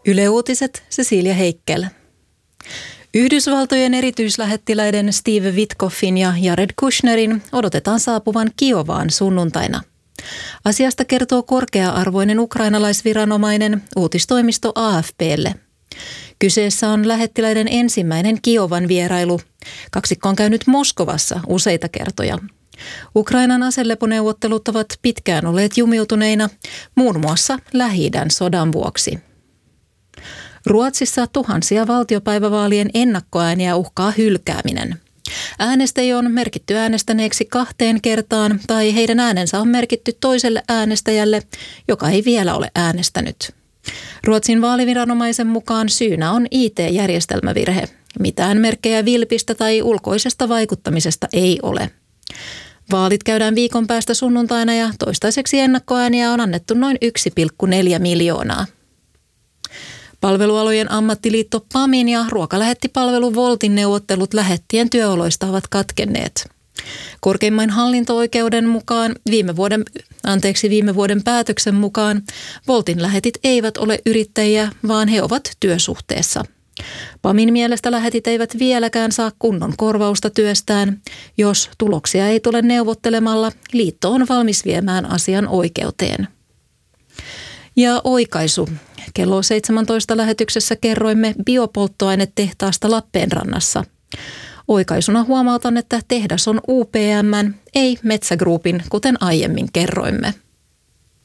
Yle Uutiset, Cecilia Heikel. Yhdysvaltojen erityislähettiläiden Steve Witkoffin ja Jared Kushnerin odotetaan saapuvan Kiovaan sunnuntaina. Asiasta kertoo korkea-arvoinen ukrainalaisviranomainen uutistoimisto AFP:lle. Kyseessä on lähettiläiden ensimmäinen Kiovan vierailu. Kaksikko on käynyt Moskovassa useita kertoja. Ukrainan aseleponeuvottelut ovat pitkään olleet jumiutuneina, muun muassa Lähi-idän sodan vuoksi. Ruotsissa tuhansia valtiopäivävaalien ennakkoääniä uhkaa hylkääminen. Äänestäjiä on merkitty äänestäneeksi 2 kertaan tai heidän äänensä on merkitty toiselle äänestäjälle, joka ei vielä ole äänestänyt. Ruotsin vaaliviranomaisen mukaan syynä on IT-järjestelmävirhe. Mitään merkkejä vilpistä tai ulkoisesta vaikuttamisesta ei ole. Vaalit käydään viikon päästä sunnuntaina ja toistaiseksi ennakkoääniä on annettu noin 1,4 miljoonaa. Palvelualojen ammattiliitto PAMin ja ruokalähettipalvelu Woltin neuvottelut lähettien työoloista ovat katkenneet. Korkeimman hallinto-oikeuden mukaan viime vuoden päätöksen mukaan Woltin lähetit eivät ole yrittäjiä, vaan he ovat työsuhteessa. PAMin mielestä lähetit eivät vieläkään saa kunnon korvausta työstään. Jos tuloksia ei tule neuvottelemalla, liitto on valmis viemään asian oikeuteen. Ja oikaisu. Kello 17 lähetyksessä kerroimme biopolttoainetehtaasta Lappeenrannassa. Oikaisuna huomautan, että tehdas on UPM:n, ei Metsä Groupin, kuten aiemmin kerroimme.